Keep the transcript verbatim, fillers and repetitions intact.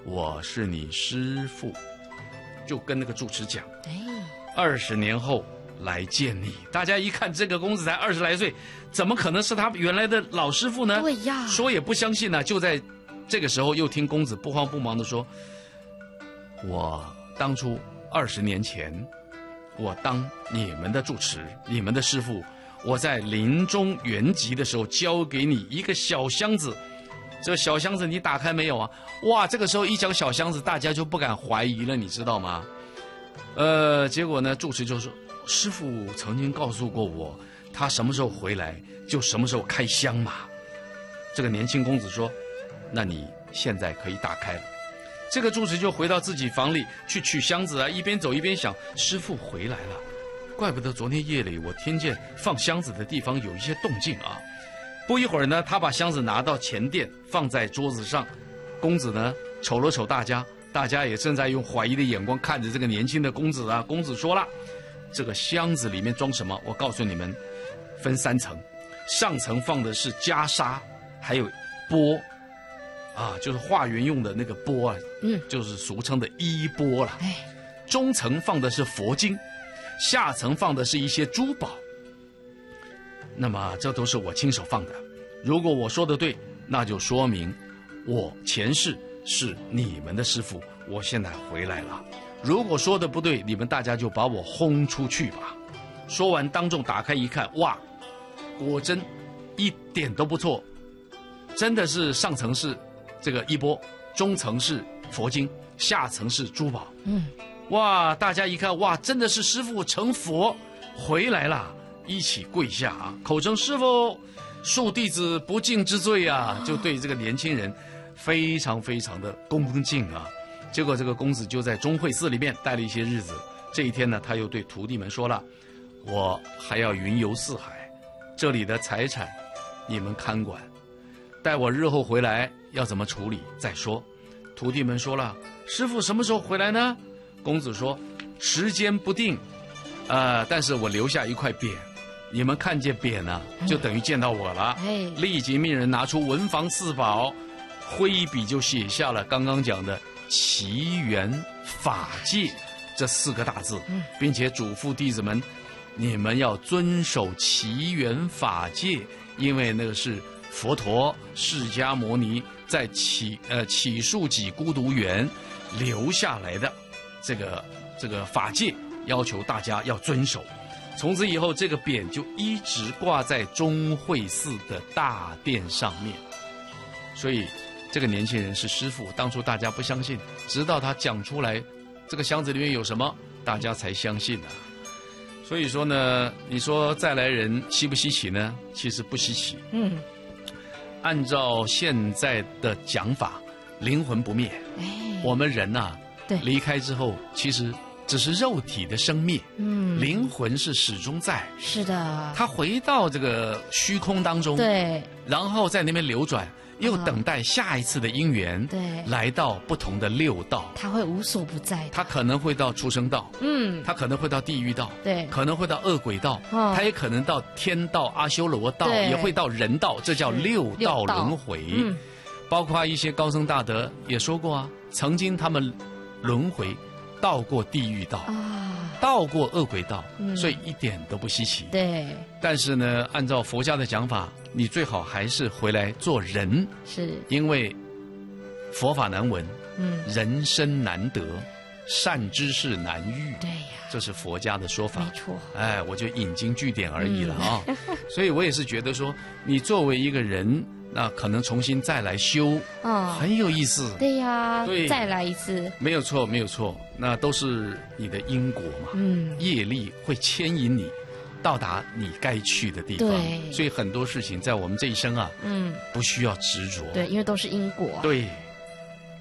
我是你师父，就跟那个住持讲， 哎， 二十年后来见你。大家一看这个公子才二十来岁，怎么可能是他原来的老师傅呢？ 对呀， 说也不相信呢、啊。就在这个时候，又听公子不慌不忙地说：“我当初二十年前，我当你们的住持，你们的师父。我在临终圆寂的时候，交给你一个小箱子。这小箱子你打开没有啊？哇！这个时候一讲小箱子，大家就不敢怀疑了，你知道吗？呃，结果呢，住持就说：师父曾经告诉过我，他什么时候回来，就什么时候开箱嘛。这个年轻公子说：那你现在可以打开了。这个住持就回到自己房里去取箱子啊，一边走一边想：师父回来了。怪不得昨天夜里我听见放箱子的地方有一些动静啊！不一会儿呢，他把箱子拿到前殿，放在桌子上。公子呢瞅了瞅大家，大家也正在用怀疑的眼光看着这个年轻的公子啊。公子说了：这个箱子里面装什么？我告诉你们，分三层，上层放的是袈裟，还有钵，啊，就是化缘用的那个钵啊，嗯，就是俗称的衣钵了。哎，中层放的是佛经。下层放的是一些珠宝，那么这都是我亲手放的。如果我说的对，那就说明我前世是你们的师父，我现在回来了。如果说的不对，你们大家就把我轰出去吧。说完，当众打开一看，哇，果真一点都不错，真的是上层是这个衣钵，中层是佛经，下层是珠宝。嗯。哇！大家一看，哇，真的是师父成佛回来了，一起跪下啊，口称师父，恕弟子不敬之罪啊，就对这个年轻人非常非常的恭敬啊。结果这个公子就在中会寺里面待了一些日子。这一天呢，他又对徒弟们说了：我还要云游四海，这里的财产你们看管，待我日后回来要怎么处理再说。徒弟们说了：师父什么时候回来呢？公子说：时间不定，呃，但是我留下一块匾，你们看见匾呢、啊，就等于见到我了。哎，立即命人拿出文房四宝，挥笔就写下了刚刚讲的奇缘法界这四个大字，并且嘱咐弟子们，你们要遵守奇缘法界，因为那个是佛陀释迦牟尼在起呃起树己孤独园留下来的。这个这个法界要求大家要遵守，从此以后这个匾就一直挂在中会寺的大殿上面。所以这个年轻人是师父，当初大家不相信，直到他讲出来这个箱子里面有什么，大家才相信啊。所以说呢，你说再来人稀不稀奇呢？其实不稀奇。嗯，按照现在的讲法，灵魂不灭。哎，我们人呐、啊。对，离开之后，其实只是肉体的生灭，嗯，灵魂是始终在。 是的， 他回到这个虚空当中， 对， 然后在那边流转，又等待下一次的因缘， 对， 来到不同的六道， 他会无所不在。 他可能会到畜生道，嗯，他可能会到地狱道， 对， 可能会到恶鬼道，哦，他也可能到天道、阿修罗道，也会到人道，这叫六道轮回。嗯，包括一些高僧大德也说过啊，曾经他们轮回到过地狱道啊，到过恶鬼道，嗯，所以一点都不稀奇。 对， 但是呢，按照佛家的讲法，你最好还是回来做人， 是因为佛法难闻，嗯，人生难得，善知识难遇。 对呀， 这是佛家的说法。 没错， 哎，我就引经据典而已了啊。嗯，所以我也是觉得说，你作为一个人。那可能重新再来修，哦，很有意思。 对呀，对，再来一次， 没有错，没有错。那都是你的因果嘛，嗯，业力会牵引你到达你该去的地方。 对， 所以很多事情在我们这一生啊，嗯，不需要执着。 对，因为都是因果。 对。